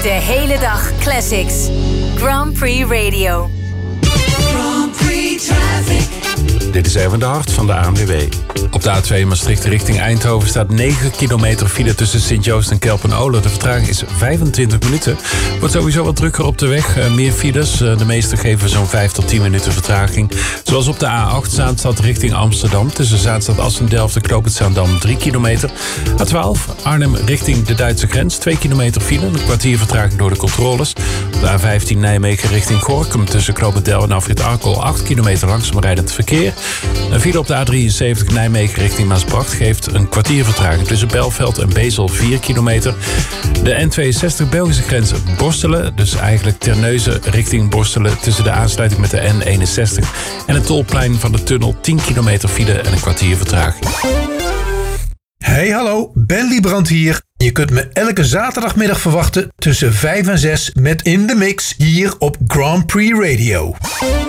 De hele dag classics. Grand Prix Radio. Grand Prix Traffic. Dit is even de hart van de ANWB. Op de A2 Maastricht richting Eindhoven staat 9 kilometer file tussen Sint-Joost en Kelpen-Oler. De vertraging is 25 minuten. Wordt sowieso wat drukker op de weg. Meer files. De meeste geven zo'n 5 tot 10 minuten vertraging. Zoals op de A8 Zaanstad richting Amsterdam. Tussen Zaanstad Assendelft en Knoop het Zaandam 3 kilometer. A12 Arnhem richting de Duitse grens. 2 kilometer file. Een kwartier vertraging door de controles. Op de A15 Nijmegen richting Gorinchem. Tussen Knoop het Del en Afrit Arkel 8 kilometer langzaam rijdend verkeer. Een file op de A73 Nijmegen richting Maasbracht geeft een kwartier vertraging tussen Belveld en Bezel 4 kilometer. De N62 Belgische grens Borstelen, dus eigenlijk Terneuzen richting Borstelen tussen de aansluiting met de N61 en het tolplein van de tunnel 10 kilometer file en een kwartier vertraging. Hey hallo, Ben Liebrand hier. Je kunt me elke zaterdagmiddag verwachten tussen 5 en 6 met In The Mix hier op Grand Prix Radio.